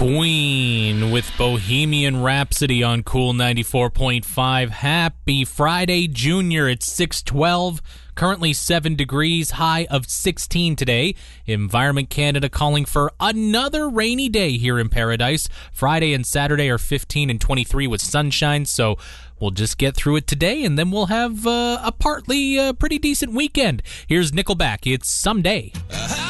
Queen with Bohemian Rhapsody on Cool 94.5. Happy Friday, Junior. It's 6:12. Currently 7 degrees, high of 16 today. Environment Canada calling for another rainy day here in Paradise. Friday and Saturday are 15 and 23 with sunshine, so we'll just get through it today, and then we'll have a partly pretty decent weekend. Here's Nickelback. It's Someday.